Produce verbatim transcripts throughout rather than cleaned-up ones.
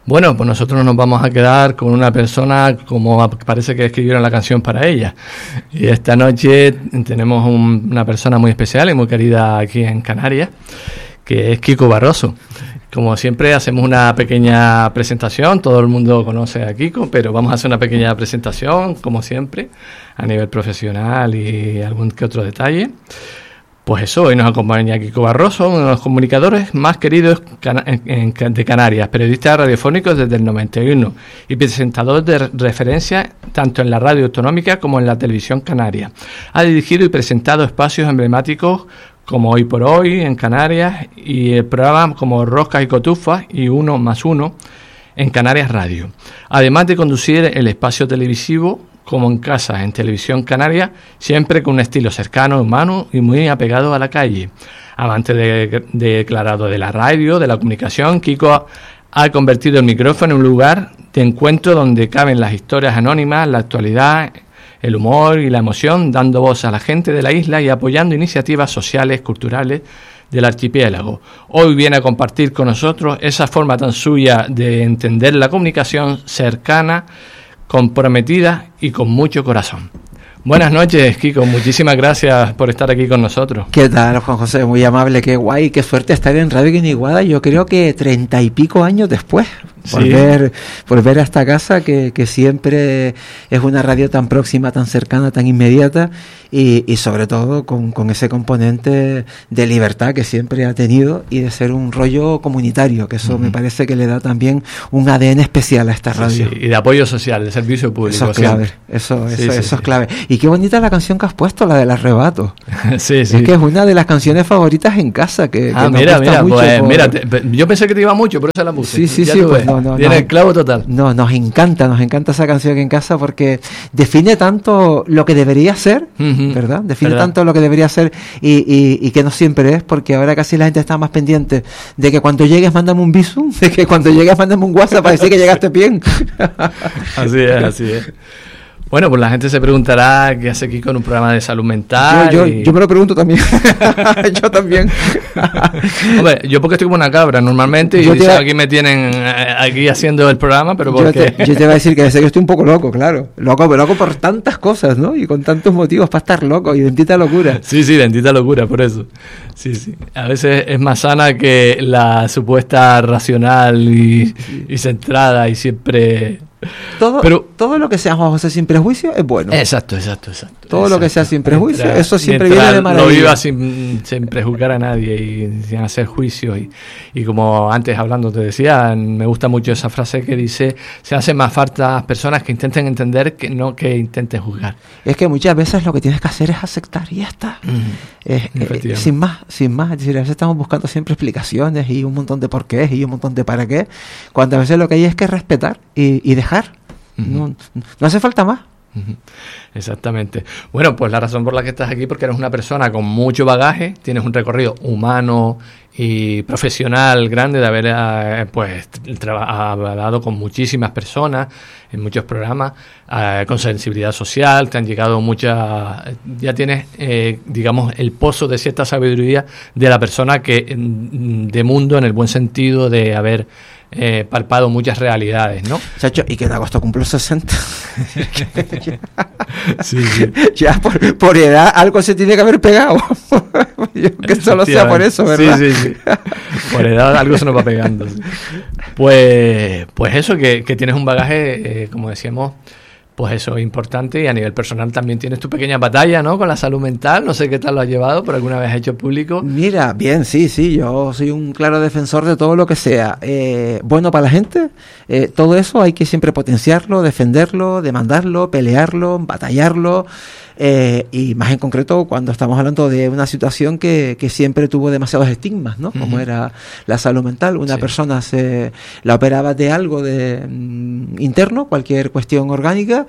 Bueno, pues nosotros nos vamos a quedar con una persona como parece que escribieron la canción para ella. Y esta noche tenemos un, una persona muy especial y muy querida aquí en Canarias, que es Kiko Barroso. Como siempre hacemos una pequeña presentación, todo el mundo conoce a Kiko, pero vamos a hacer una pequeña presentación, como siempre, a nivel profesional y algún que otro detalle. Pues eso, hoy nos acompaña Kiko Barroso, uno de los comunicadores más queridos de Canarias, periodista radiofónico desde el noventa y uno y presentador de referencia tanto en la radio autonómica como en la televisión canaria. Ha dirigido y presentado espacios emblemáticos como Hoy por Hoy en Canarias y el programa como Roscas y Cotufas y Uno más Uno en Canarias Radio. Además de conducir el espacio televisivo Como en Casa en Televisión Canaria, siempre con un estilo cercano, humano y muy apegado a la calle. Amante de, de declarado de la radio, de la comunicación, Kiko ha, ha convertido el micrófono en un lugar de encuentro donde caben las historias anónimas, la actualidad, el humor y la emoción, dando voz a la gente de la isla y apoyando iniciativas sociales, culturales del archipiélago. Hoy viene a compartir con nosotros esa forma tan suya de entender la comunicación cercana, comprometida y con mucho corazón. Buenas noches, Kiko. Muchísimas gracias por estar aquí con nosotros. ¿Qué tal, Juan José? Muy amable, qué guay, qué suerte estar en Radio Guiniguada. Yo creo que treinta y pico años después. Sí. Volver, volver a esta casa que, que siempre es una radio tan próxima, tan cercana, tan inmediata y, y sobre todo con, con ese componente de libertad que siempre ha tenido y de ser un rollo comunitario, que eso uh-huh. me parece que le da también un A D N especial a esta radio. Sí, sí. Y de apoyo social, de servicio público. Eso es clave, eso, eso, sí, sí, eso sí. es clave. Y qué bonita la canción que has puesto, la del arrebato. sí, sí. Es que es una de las canciones favoritas en casa que, ah, que nos mira, gusta mira, mucho. Pues, por... mira te, yo pensé que te iba mucho, por eso la puse. Sí, sí, ya sí, pues, no, no, tiene no, el clavo total. No, nos encanta, nos encanta esa canción en casa porque define tanto lo que debería ser, uh-huh. ¿verdad? Define ¿verdad? tanto lo que debería ser y, y, y que no siempre es, porque ahora casi la gente está más pendiente de que cuando llegues mándame un visum, de que cuando llegues mándame un WhatsApp para decir que llegaste bien. Así es, así es. Bueno, pues la gente se preguntará qué hace Kiko en un programa de salud mental. Yo, yo, y... yo me lo pregunto también. yo también. Hombre, yo porque estoy como una cabra normalmente y te... aquí me tienen aquí haciendo el programa, pero porque... Yo te, yo te voy a decir que yo estoy un poco loco, claro. Loco, pero loco por tantas cosas, ¿no? Y con tantos motivos para estar loco y bendita locura. Sí, sí, bendita locura, por eso. Sí, sí. A veces es más sana que la supuesta racional y, y centrada y siempre... Todo, pero, todo lo que sea, Juan José, sin prejuicio es bueno. Exacto, exacto, exacto. Todo exacto. lo que sea sin prejuicio, mientras, eso siempre viene de maravilla. Lo viva sin, sin prejuzgar a nadie y sin hacer juicios. Y, y como antes hablando te decía, me gusta mucho esa frase que dice, se hacen más falta personas que intenten entender que no que intenten juzgar. Es que muchas veces lo que tienes que hacer es aceptar y ya está. Mm, eh, eh, sin más, sin más. Es decir, a veces estamos buscando siempre explicaciones y un montón de porqués y un montón de para qué, cuando a veces lo que hay es que respetar y, y dejar. Uh-huh. No, no hace falta más. Uh-huh. Exactamente. Bueno, pues la razón por la que estás aquí porque eres una persona con mucho bagaje, tienes un recorrido humano y profesional grande de haber eh, pues hablado con muchísimas personas en muchos programas eh, con sensibilidad social, te han llegado muchas, ya tienes eh, digamos el pozo de cierta sabiduría de la persona que de mundo en el buen sentido de haber Eh, palpado muchas realidades, ¿no? Chacho, y que en agosto cumplo sesenta. sí, sí. Ya por, por edad algo se tiene que haber pegado. Yo que solo sea por eso, ¿verdad? Sí, sí, sí. Por edad algo se nos va pegando. Sí. Pues, pues eso, que, que tienes un bagaje, eh, como decíamos, pues eso es importante y a nivel personal también tienes tu pequeña batalla, ¿no? Con la salud mental, no sé qué tal lo has llevado, pero alguna vez has hecho público. Mira, bien, sí, sí, yo soy un claro defensor de todo lo que sea eh, bueno para la gente, eh, todo eso hay que siempre potenciarlo, defenderlo, demandarlo, pelearlo, batallarlo. Eh, y más en concreto cuando estamos hablando de una situación que, que siempre tuvo demasiados estigmas, ¿no? Como uh-huh. era la salud mental. Una sí. persona se la operaba de algo de mm, interno, cualquier cuestión orgánica,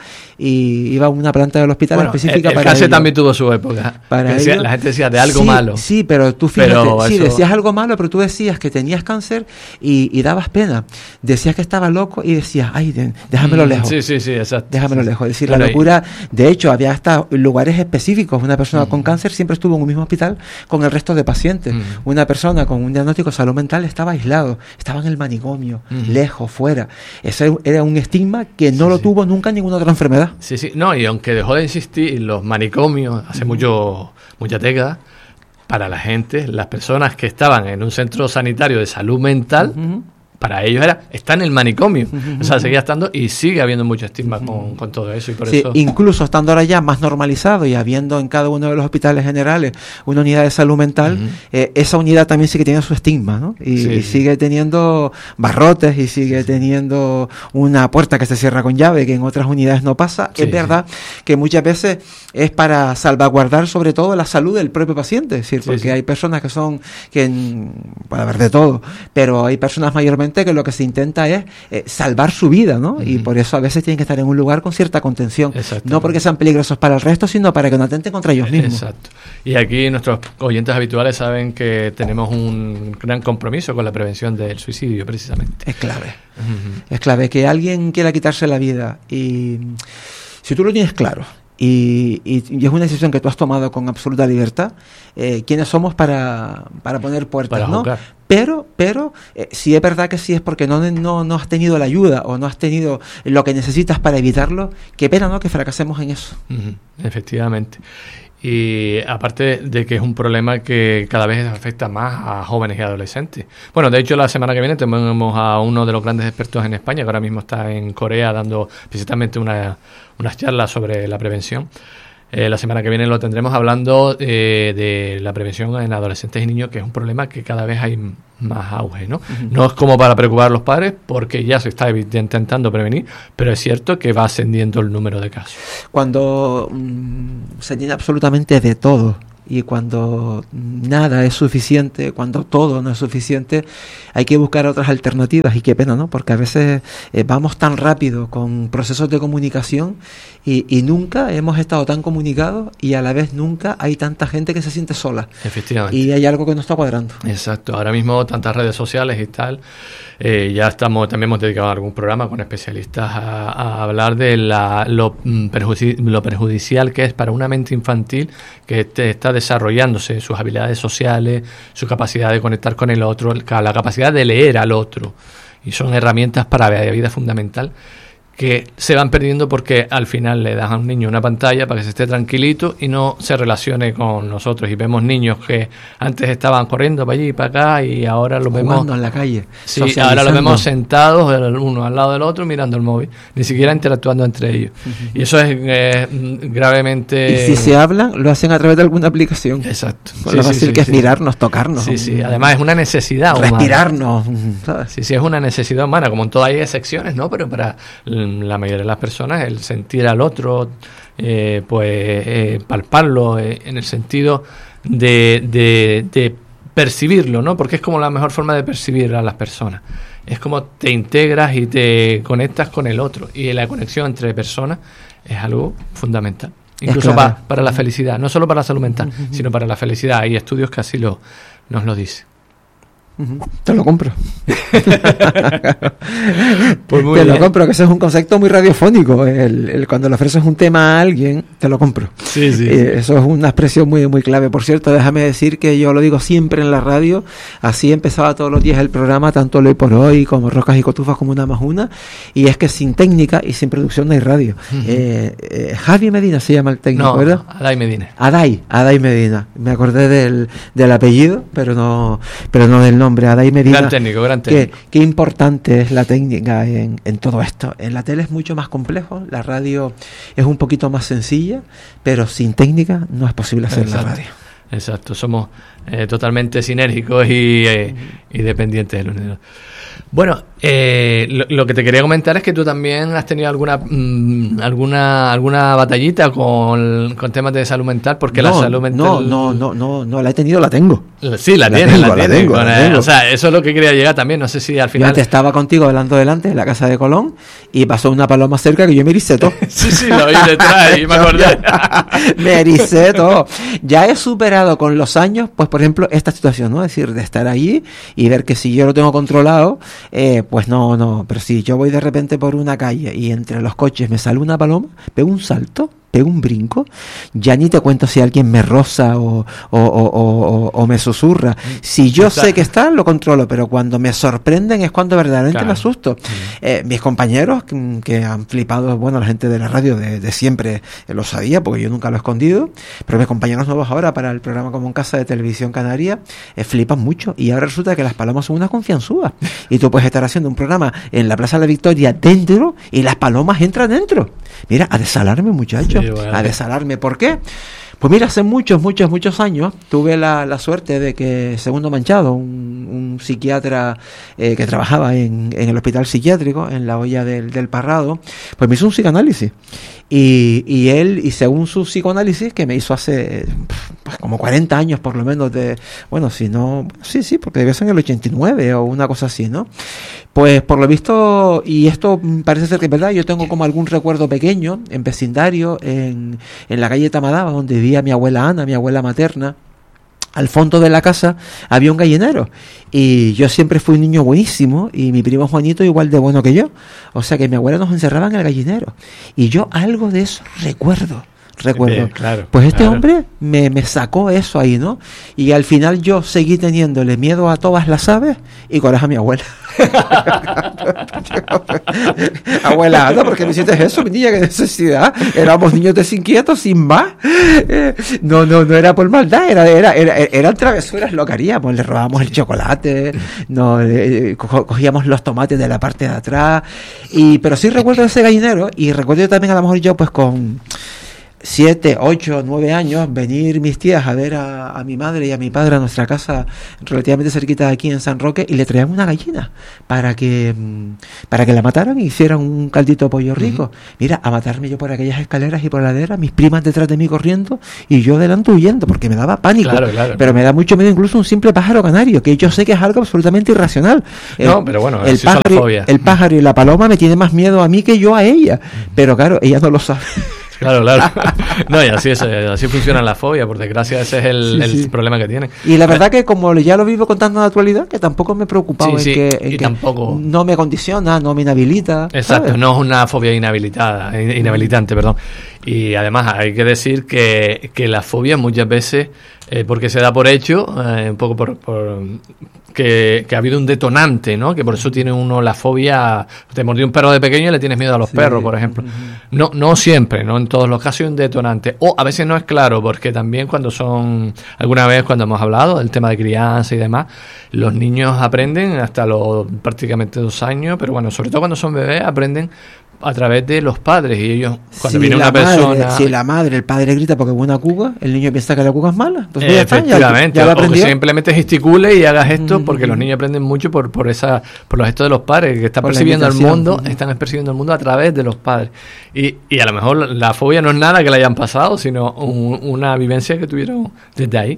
y iba a una planta del hospital bueno, específica el, el para cáncer ello. También tuvo su época. Para decía, ello, la gente decía de algo sí, malo. Sí, pero tú fíjate, pero sí, eso... decías algo malo, pero tú decías que tenías cáncer y, y dabas pena. Decías que estaba loco y decías, ay, de, déjamelo mm, lejos. Sí, sí, sí, exacto. Déjamelo sí. lejos. Es decir, Claro, la locura, de hecho, había hasta lugares específicos. Una persona mm. con cáncer siempre estuvo en un mismo hospital con el resto de pacientes. Mm. Una persona con un diagnóstico de salud mental estaba aislado, estaba en el manicomio, mm. lejos, fuera. Ese era un estigma que no sí, lo sí. tuvo nunca ninguna otra enfermedad. Sí, sí, no, y aunque dejó de existir los manicomios hace mm. mucho, muchas décadas, para la gente, las personas que estaban en un centro sanitario de salud mental, uh-huh. para ellos era, está en el manicomio. Uh-huh. O sea, seguía estando y sigue habiendo mucho estigma uh-huh. con, con todo eso. Y por sí, eso... incluso estando ahora ya más normalizado y habiendo en cada uno de los hospitales generales una unidad de salud mental, uh-huh. eh, esa unidad también sigue teniendo su estigma, ¿no? Y, sí, y sí. sigue teniendo barrotes y sigue sí. teniendo una puerta que se cierra con llave, que en otras unidades no pasa. Sí, es verdad sí. que muchas veces es para salvaguardar sobre todo la salud del propio paciente, es decir, porque sí, sí. hay personas que son, que puede haber de todo, pero hay personas mayormente que lo que se intenta es eh, salvar su vida, ¿no? Uh-huh. Y por eso a veces tienen que estar en un lugar con cierta contención, no porque sean peligrosos para el resto, sino para que no atenten contra ellos mismos. Exacto. Y aquí nuestros oyentes habituales saben que tenemos un gran compromiso con la prevención del suicidio, precisamente. Es clave. Uh-huh. Es clave que alguien quiera quitarse la vida y si tú lo tienes claro, Y, y, y es una decisión que tú has tomado con absoluta libertad, eh, ¿quiénes somos para, para poner puertas? Para ¿no? Pero, pero eh, si es verdad que sí es porque no, no, no has tenido la ayuda o no has tenido lo que necesitas para evitarlo, qué pena, ¿no?, que fracasemos en eso. Uh-huh. Efectivamente. Y aparte de que es un problema que cada vez afecta más a jóvenes y adolescentes. Bueno, de hecho la semana que viene tenemos a uno de los grandes expertos en España, que ahora mismo está en Corea dando precisamente una, unas charlas sobre la prevención. Eh, la semana que viene lo tendremos hablando eh, de la prevención en adolescentes y niños, que es un problema que cada vez hay más auge, ¿no? Uh-huh. No es como para preocupar a los padres, porque ya se está intentando prevenir, pero es cierto que va ascendiendo el número de casos. Cuando mmm, se tiene absolutamente de todo y cuando nada es suficiente, cuando todo no es suficiente, hay que buscar otras alternativas, y qué pena, ¿no? Porque a veces eh, vamos tan rápido con procesos de comunicación y, y nunca hemos estado tan comunicados, y a la vez nunca hay tanta gente que se siente sola. Efectivamente. Y hay algo que no está cuadrando. Exacto. Ahora mismo tantas redes sociales y tal, eh, ya estamos, también hemos dedicado algún programa con especialistas a, a hablar de la, lo, perjudici- lo perjudicial que es para una mente infantil que te está desarrollándose sus habilidades sociales, su capacidad de conectar con el otro, la capacidad de leer al otro, y son herramientas para la vida fundamental que se van perdiendo porque al final le das a un niño una pantalla para que se esté tranquilito y no se relacione con nosotros, y vemos niños que antes estaban corriendo para allí y para acá y ahora los vemos jugando en la calle, sí, ahora los vemos sentados uno al lado del otro mirando el móvil, ni siquiera interactuando entre ellos. Uh-huh. Y eso es eh, gravemente... Y si se hablan, lo hacen a través de alguna aplicación. Exacto. Con sí, lo fácil sí, que sí, es sí. mirarnos, tocarnos. Sí, sí. Además es una necesidad humana. Respirarnos. ¿Sabes? Sí, sí, es una necesidad humana. Como en todo hay excepciones, ¿no? Pero para la mayoría de las personas el sentir al otro, eh, pues eh, palparlo, eh, en el sentido de, de, de percibirlo, ¿no? Porque es como la mejor forma de percibir a las personas. Es como te integras y te conectas con el otro, y la conexión entre personas es algo fundamental. Incluso claro. para, para la felicidad, no solo para la salud mental, uh-huh. sino para la felicidad. Hay estudios que así lo, nos lo dicen. Uh-huh. Te lo compro. Pues muy te bien. lo compro, que ese es un concepto muy radiofónico. El, el, cuando le ofreces un tema a alguien, te lo compro. Sí, sí, eh, sí. Eso es una expresión muy, muy clave. Por cierto, déjame decir que yo lo digo siempre en la radio. Así empezaba todos los días el programa, tanto Hoy por Hoy como Rocas y Cotufas como Una más Una. Y es que sin técnica y sin producción no hay radio. Uh-huh. eh, eh, Javi Medina se llama el técnico, no, ¿verdad? Adai Medina. Adai, Adai Medina. Me acordé del, del apellido, pero no, pero no del nombre. Adai Medina. Gran técnico, gran técnico. Qué, qué importante es la técnica en, en todo esto. En la tele es mucho más complejo, la radio es un poquito más sencilla, pero sin técnica no es posible hacer Exacto. la radio. Exacto, somos eh, totalmente sinérgicos y, eh, y dependientes del uno del otro. Bueno, eh, lo, lo que te quería comentar es que tú también has tenido alguna mmm, alguna alguna batallita con, con temas de salud mental, porque no, la salud mental... No, no, no, no, no, la he tenido, la tengo. Sí, la, la tienes, tengo, la tienes. La tengo, con, la eh, tengo. O sea, eso es lo que quería llegar también, no sé si al final... Yo antes estaba contigo hablando delante en la casa de Colón y pasó una paloma cerca que yo me ericé todo. Sí, sí, lo oí detrás y me acordé. Me ericé todo. Ya he superado con los años, pues por ejemplo, esta situación, ¿no? Es decir, de estar allí y ver que si yo lo tengo controlado, eh, pues no, no. Pero si yo voy de repente por una calle y entre los coches me sale una paloma, pego un salto, pego un brinco, ya ni te cuento si alguien me roza o, o, o, o, o me susurra. Si yo está. sé que está, lo controlo, pero cuando me sorprenden es cuando verdaderamente claro. me asusto. Sí. Eh, mis compañeros que, que han flipado, bueno, la gente de la radio de, de siempre eh, lo sabía, porque yo nunca lo he escondido, pero mis compañeros nuevos ahora para el programa Como en Casa de Televisión Canaria eh, flipan mucho, y ahora resulta que las palomas son unas confianzudas, y tú puedes estar haciendo un programa en la Plaza de la Victoria dentro, y las palomas entran dentro. Mira, a desalarme, muchachos. Sí, bueno. A desalarme. ¿Por qué? Pues mira, hace muchos, muchos, muchos años tuve la, la suerte de que Segundo Manchado, un, un psiquiatra eh, que trabajaba en, en el hospital psiquiátrico, en la olla del, del Parrado, pues me hizo un psicoanálisis. Y, y él, y según su psicoanálisis, que me hizo hace pues, como cuarenta años por lo menos de, bueno, si no, sí, sí, porque debía ser en el ochenta y nueve o una cosa así, ¿no? Pues por lo visto, y esto parece ser que es verdad, yo tengo como algún recuerdo pequeño, en vecindario, en, en la calle Tamadaba, donde vivía mi abuela Ana, mi abuela materna. Al fondo de la casa había un gallinero y yo siempre fui un niño buenísimo y mi primo Juanito igual de bueno que yo. O sea que mi abuela nos encerraba en el gallinero y yo algo de eso recuerdo. Recuerdo. Bien, claro, pues este claro. hombre me, me sacó eso ahí, ¿no? Y al final yo seguí teniéndole miedo a todas las aves y coraje a mi abuela. Abuela, no, ¿por qué me hiciste eso, mi niña? ¿Qué necesidad? Éramos niños desinquietos, sin más. Eh, no, no, no era por maldad, era, era, era, eran travesuras lo que haríamos. Le robábamos el chocolate, no, eh, co- cogíamos los tomates de la parte de atrás. Y, pero sí recuerdo ese gallinero y recuerdo también a lo mejor yo pues con siete, ocho, nueve años, venir mis tías a ver a, a mi madre y a mi padre a nuestra casa relativamente cerquita de aquí en San Roque y le traían una gallina para que para que la mataran y hicieran un caldito de pollo rico. Uh-huh. Mira, a matarme yo por aquellas escaleras y por la ladera, mis primas detrás de mí corriendo y yo delante huyendo porque me daba pánico. Claro, claro. Pero me da mucho miedo incluso un simple pájaro canario, que yo sé que es algo absolutamente irracional. El, no, pero bueno, el pájaro, el pájaro y la paloma me tienen más miedo a mí que yo a ella. Pero claro, ella no lo sabe. Claro, claro. No, y así es, así funciona la fobia, por desgracia ese es el, sí, el sí. problema que tiene. Y la verdad que como ya lo vivo con tanta actualidad, que tampoco me he preocupado sí, en, sí, que, en que tampoco... no me condiciona, no me inhabilita. Exacto, ¿sabes? No es una fobia inhabilitada, inhabilitante, perdón. Y además hay que decir que, que la fobia muchas veces, eh, porque se da por hecho, eh, un poco por... por Que, que ha habido un detonante, ¿no? Que por eso tiene uno la fobia. Te mordió un perro de pequeño y le tienes miedo a los sí. perros, por ejemplo. No, no siempre, no en todos los casos hay un detonante. O a veces no es claro, porque también cuando son, alguna vez cuando hemos hablado del tema de crianza y demás, los niños aprenden hasta los prácticamente dos años, pero bueno, sobre todo cuando son bebés aprenden a través de los padres y ellos cuando si viene una madre, persona si la madre, el padre grita porque hubo una cuca, el niño piensa que la cuca es mala, entonces eh, efectivamente, ya, ya o que simplemente gesticule y hagas esto mm-hmm. porque los niños aprenden mucho por por esa por los gestos de los padres que están por percibiendo el mundo, mm-hmm. están percibiendo el mundo a través de los padres y, y a lo mejor la fobia no es nada que le hayan pasado, sino un, una vivencia que tuvieron desde ahí.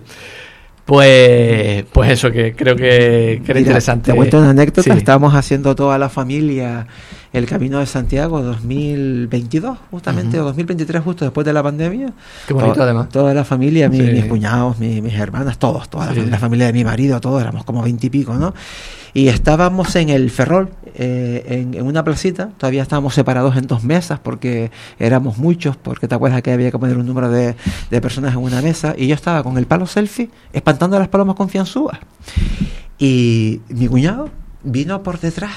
Pues pues eso, que creo que, que era Mira, interesante. Te cuento una anécdota, sí. Estábamos haciendo toda la familia el Camino de Santiago dos mil veintidós, justamente, uh-huh. o dos mil veintitrés, justo después de la pandemia. Qué bonito, to- además. Toda la familia, mi, sí. mis cuñados, mi, mis hermanas, todos, toda sí. la, la familia de mi marido, todos, éramos como veintipico, ¿no? Y estábamos en el Ferrol, eh, en, en una placita, todavía estábamos separados en dos mesas porque éramos muchos, porque te acuerdas que había que poner un número de, de personas en una mesa, y yo estaba con el palo selfie espantando a las palomas confianzudas. Y mi cuñado vino por detrás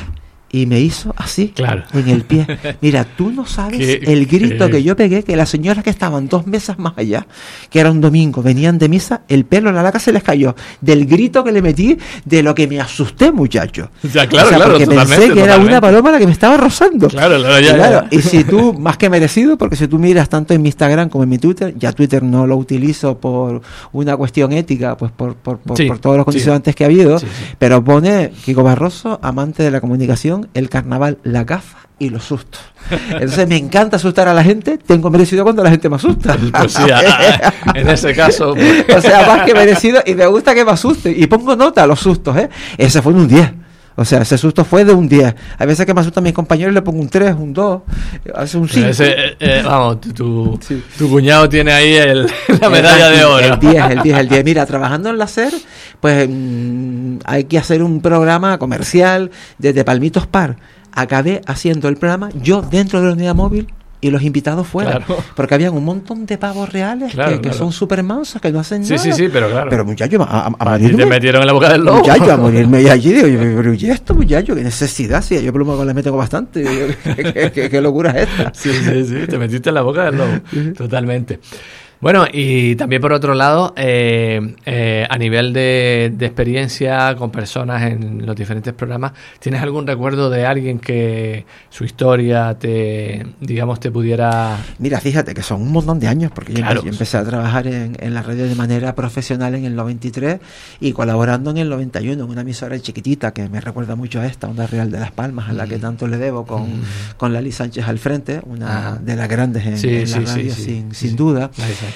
y me hizo así, claro, en el pie. Mira, tú no sabes ¿Qué, el grito qué? que yo pegué, que las señoras que estaban dos mesas más allá, que era un domingo, venían de misa, el pelo en la laca se les cayó, del grito que le metí, de lo que me asusté, muchacho. Ya, claro, o sea, claro, porque totalmente, pensé que era totalmente. una paloma la que me estaba rozando. Claro, claro, ya, claro. ya. Y si tú, más que merecido, porque si tú miras tanto en mi Instagram como en mi Twitter, ya Twitter no lo utilizo por una cuestión ética, pues por, por, por, Sí, por todos los condicionantes sí. que ha habido, Sí, sí. pero pone Kiko Barroso, amante de la comunicación, el carnaval, la gafa y los sustos. Entonces me encanta asustar a la gente, tengo merecido cuando la gente me asusta. Pues sí, a, a, en ese caso... Pues. O sea, más que merecido, y me gusta que me asuste, y pongo nota a los sustos, ¿eh? Ese fue un diez. O sea, ese susto fue de un diez. A veces que me asustan mis compañeros le pongo un tres, un dos, hace un cinco. Ese, eh, vamos, tu, sí. tu cuñado tiene ahí el, la medalla el, de oro. El diez, el diez, el diez. Mira, trabajando en la SER, pues mmm, hay que hacer un programa comercial desde Palmitos Par. Acabé haciendo el programa yo dentro de la unidad móvil y los invitados fuera, claro. porque habían un montón de pavos reales claro, que, que claro. son súper mansos, que no hacen sí, nada. Sí, sí, pero claro. Pero muchacho, a, a, a y morirme. te metieron en la boca del lobo. Muchacho, a morirme y allí, digo, pero ¿y esto, muchacho? ¿Qué necesidad? Sí, yo pluma con la me tengo bastante. Digo, ¿qué, qué, qué, qué locura es esta? Sí, sí, sí, te metiste en la boca del lobo. Totalmente. Bueno, y también por otro lado, eh, eh, a nivel de, de experiencia con personas en los diferentes programas, ¿tienes algún recuerdo de alguien que su historia te, digamos, te pudiera...? Mira, fíjate que son un montón de años, porque yo, claro. empecé, yo empecé a trabajar en, en la radio de manera profesional en el noventa y tres y colaborando en el noventa y uno en una emisora chiquitita que me recuerda mucho a esta, Onda Real de Las Palmas, a la que tanto le debo, con, mm. con Lali Sánchez al frente, una ah. de las grandes en, sí, en sí, la radio, sí, sin, sí, sin duda.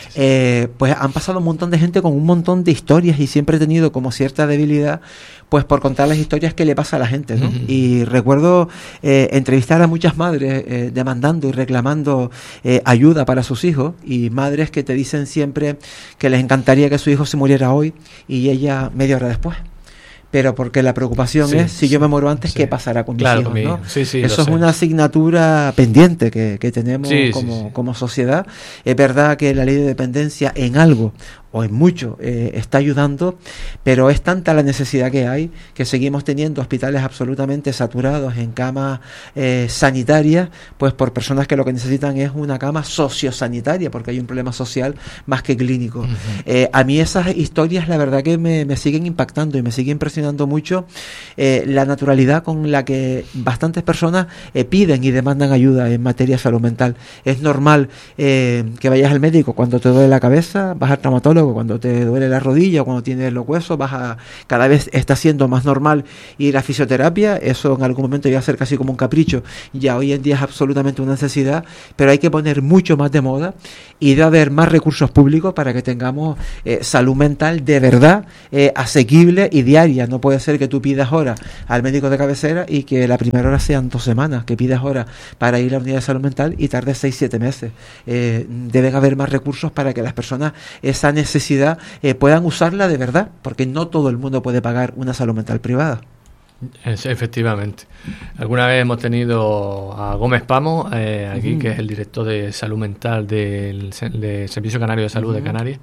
Eh, pues han pasado un montón de gente con un montón de historias y siempre he tenido como cierta debilidad pues por contar las historias que le pasa a la gente, ¿no? Uh-huh. Y recuerdo eh, entrevistar a muchas madres eh, demandando y reclamando eh, ayuda para sus hijos, y madres que te dicen siempre que les encantaría que su hijo se muriera hoy y ella media hora después. Pero porque la preocupación sí, es, si sí, yo me muero antes, sí. ¿qué pasará con claro, mis hijos? Conmigo. ¿no? Sí, sí, Eso es sé. Una asignatura pendiente que, que tenemos sí, como, sí, sí. como sociedad. Es verdad que la ley de dependencia en algo o en mucho eh, está ayudando, pero es tanta la necesidad que hay que seguimos teniendo hospitales absolutamente saturados en camas eh, sanitarias, pues por personas que lo que necesitan es una cama sociosanitaria, porque hay un problema social más que clínico. Uh-huh. Eh, a mí esas historias la verdad que me, me siguen impactando y me sigue impresionando mucho eh, la naturalidad con la que bastantes personas eh, piden y demandan ayuda en materia de salud mental. Es normal eh, que vayas al médico cuando te duele la cabeza, vas al traumatólogo cuando te duele la rodilla, cuando tienes los huesos, vas a, cada vez está siendo más normal ir a fisioterapia. Eso en algún momento iba a ser casi como un capricho, ya hoy en día es absolutamente una necesidad, pero hay que poner mucho más de moda y debe haber más recursos públicos para que tengamos eh, salud mental de verdad, eh, asequible y diaria. No puede ser que tú pidas horas al médico de cabecera y que la primera hora sean dos semanas, que pidas horas para ir a la unidad de salud mental y tardes seis, siete meses. Eh, deben haber más recursos para que las personas esa necesidad necesidad eh, puedan usarla de verdad, porque no todo el mundo puede pagar una salud mental privada. Es, efectivamente. Alguna vez hemos tenido a Gómez Pamo eh, aquí, uh-huh. que es el director de salud mental del, del Servicio Canario de Salud uh-huh. de Canarias,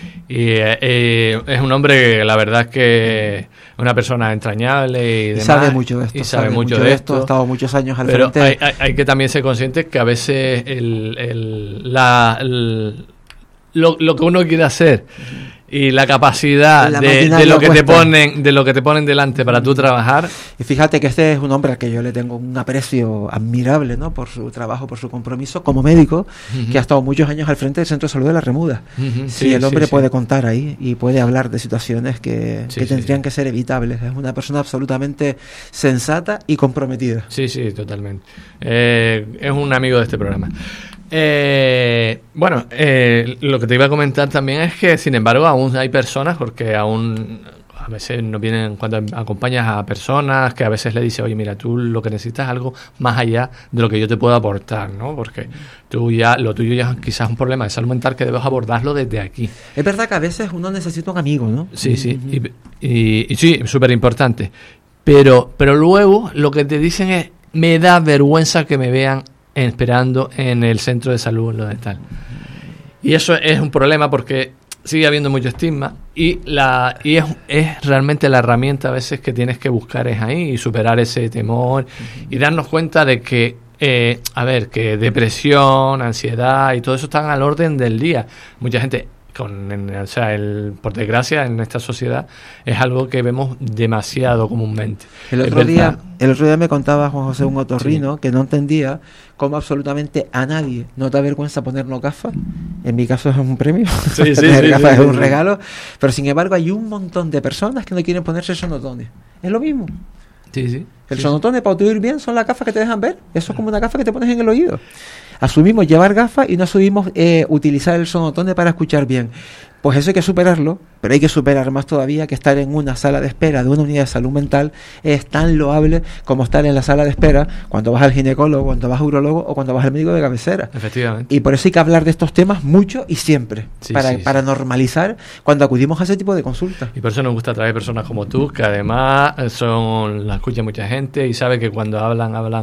y eh, eh, es un hombre que la verdad es que es una persona entrañable y, y demás, sabe mucho de esto, y sabe, sabe mucho, mucho de esto, esto, ha estado muchos años al pero frente. Hay, hay, hay que también ser conscientes que a veces el, el, la, el, lo, lo que uno quiere hacer y la capacidad la de, de lo que cuesta. te ponen de lo que te ponen delante para tú trabajar. Y fíjate que este es un hombre al que yo le tengo un aprecio admirable, ¿no? Por su trabajo, por su compromiso como médico, uh-huh. que ha estado muchos años al frente del Centro de Salud de La Remuda. Uh-huh. Sí, sí, el hombre sí, puede sí. contar ahí y puede hablar de situaciones que, sí, que tendrían sí, sí. que ser evitables. Es una persona absolutamente sensata y comprometida. Sí, sí, totalmente. Eh, es un amigo de este programa. Eh, bueno, eh, lo que te iba a comentar también es que, sin embargo, aún hay personas, porque aún a veces nos vienen, cuando acompañas a personas, que a veces le dices, oye, mira, tú lo que necesitas es algo más allá de lo que yo te puedo aportar, ¿no? Porque tú ya, lo tuyo ya es quizás un problema de salud mental que debes abordarlo desde aquí. Es verdad que a veces uno necesita un amigo, ¿no? Sí, sí, uh-huh. y, y, y sí, súper importante. Pero, pero luego lo que te dicen es, me da vergüenza que me vean esperando en el centro de salud lo dental. Y eso es un problema porque sigue habiendo mucho estigma y la y es, es realmente la herramienta a veces que tienes que buscar es ahí y superar ese temor uh-huh. y darnos cuenta de que eh, a ver, que depresión, ansiedad y todo eso están al orden del día. Mucha gente con, en, o sea, el, por desgracia en esta sociedad es algo que vemos demasiado comúnmente. El otro día, el otro día me contaba Juan José, un otorrino, sí. que no entendía cómo absolutamente a nadie no da vergüenza ponernos gafas. En mi caso es un premio, sí, sí, tener sí, gafas sí, es un sí. regalo, pero sin embargo hay un montón de personas que no quieren ponerse sonotones. Es lo mismo. Sí, sí. El sí, sonotone sí. para oír bien son las gafas que te dejan ver. Eso es como una gafa que te pones en el oído. Asumimos llevar gafas y no asumimos eh, utilizar el sonotone para escuchar bien. Pues eso hay que superarlo, pero hay que superar más todavía que estar en una sala de espera de una unidad de salud mental es tan loable como estar en la sala de espera cuando vas al ginecólogo, cuando vas al urólogo o cuando vas al médico de cabecera. Efectivamente. Y por eso hay que hablar de estos temas mucho y siempre, sí, para, sí, para sí. normalizar cuando acudimos a ese tipo de consultas. Y por eso nos gusta traer personas como tú, que además son la escucha mucha gente y sabe que cuando hablan, hablan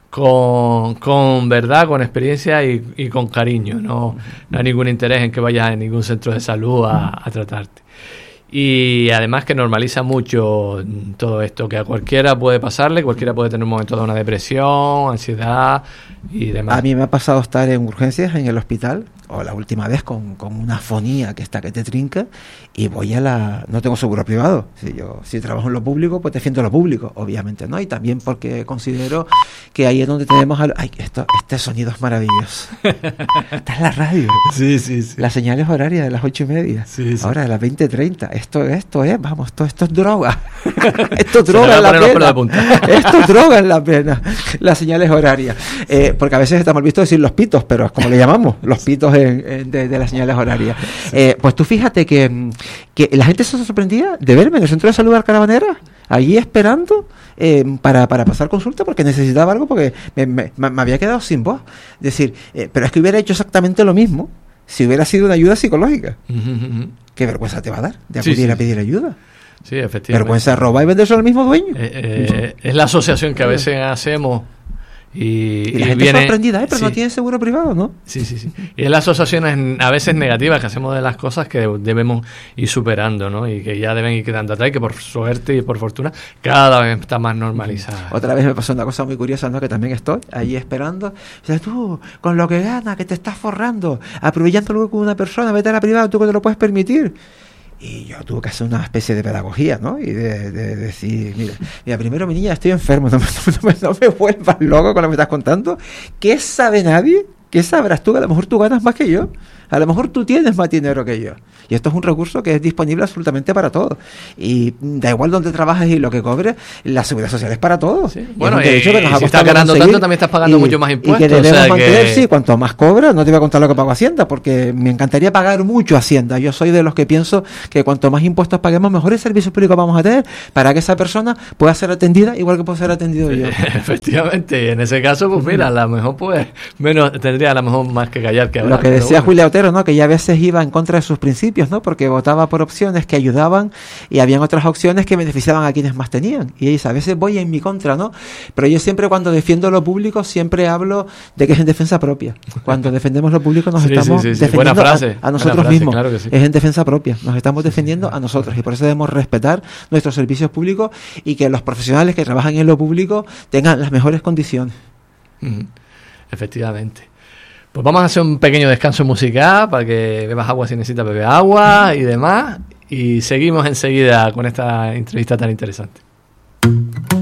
con, con verdad, con experiencia y, y con cariño. No, no hay ningún interés en que vayas a ningún centro de salud a, a tratarte. Y además que normaliza mucho todo esto, que a cualquiera puede pasarle, cualquiera puede tener un momento de una depresión, ansiedad y demás. A mí me ha pasado estar en urgencias en el hospital, o la última vez con, con una fonía que está que te trinca, y voy a la... no tengo seguro privado. Si yo si trabajo en lo público, pues defiendo lo público, obviamente, ¿no? Y también porque considero que ahí es donde tenemos... Al... Ay, esto, este sonido es maravilloso. Esta es la radio. Sí, sí, sí. Las señales horarias de las ocho y media. Sí, sí. Ahora de las veinte treinta. Esto, esto es, vamos, esto, esto es droga. Esto es droga en la pena. Esto es droga en la pena. Las señales horarias. Eh, porque a veces está mal visto decir los pitos, pero es como le llamamos, los pitos en, en, de, de las señales horarias. Eh, pues tú fíjate que, que la gente se sorprendía de verme en el centro de salud de Alcarabanera, allí esperando eh, para, para pasar consulta porque necesitaba algo, porque me, me, me había quedado sin voz. Es decir, eh, pero es que hubiera hecho exactamente lo mismo si hubiera sido una ayuda psicológica. Uh-huh. ¿Qué vergüenza te va a dar de acudir sí, sí, a pedir ayuda? Sí, efectivamente. Vergüenza robar y venderse al mismo dueño. Eh, eh, es la asociación que a veces hacemos. Y, y la y gente viene, sorprendida, ¿eh? Pero sí. no tiene seguro privado, ¿no? Sí, sí, sí. Y es la asociación a veces negativas que hacemos de las cosas que debemos ir superando, ¿no? Y que ya deben ir quedando atrás y que por suerte y por fortuna cada vez está más normalizada. Otra vez me pasó una cosa muy curiosa, ¿no? Que también estoy allí esperando. O sea, tú, con lo que ganas, que te estás forrando, aprovechando luego con una persona, vete a la privada, tú que te lo puedes permitir. Y yo tuve que hacer una especie de pedagogía, ¿no? Y de, de, de decir, mira, mira, primero mi niña, estoy enfermo, no me, no, me, no me vuelvas loco con lo que me estás contando. ¿Qué sabe nadie? ¿Qué sabrás tú? Que a lo mejor tú ganas más que yo. A lo mejor tú tienes más dinero que yo. Y esto es un recurso que es disponible absolutamente para todos. Y da igual donde trabajes y lo que cobres, la seguridad social es para todos. Sí. Bueno, y, y, que nos si estás ganando tanto, también estás pagando y, mucho más impuestos. Y que debemos o sea, mantener, que... sí, cuanto más cobras, no te voy a contar lo que pago Hacienda, porque me encantaría pagar mucho Hacienda. Yo soy de los que pienso que cuanto más impuestos paguemos, mejores servicios públicos vamos a tener para que esa persona pueda ser atendida igual que puedo ser atendido yo. Efectivamente, en ese caso, pues mira, a lo mejor pues menos tendría a lo mejor más que callar que hablar. Lo que decía bueno. Julia Otero, ¿no? Que ya a veces iba en contra de sus principios, ¿no? Porque votaba por opciones que ayudaban y habían otras opciones que beneficiaban a quienes más tenían. Y ella dice, a veces voy en mi contra, ¿no? Pero yo siempre cuando defiendo lo público siempre hablo de que es en defensa propia. Cuando defendemos lo público nos sí, estamos sí, sí, sí. defendiendo frase, a, a nosotros frase, mismos. Claro que sí. Es en defensa propia. Nos estamos defendiendo a nosotros y por eso debemos respetar nuestros servicios públicos y que los profesionales que trabajan en lo público tengan las mejores condiciones. Mm, efectivamente. Pues vamos a hacer un pequeño descanso musical para que bebas agua si necesitas beber agua y demás. Y seguimos enseguida con esta entrevista tan interesante.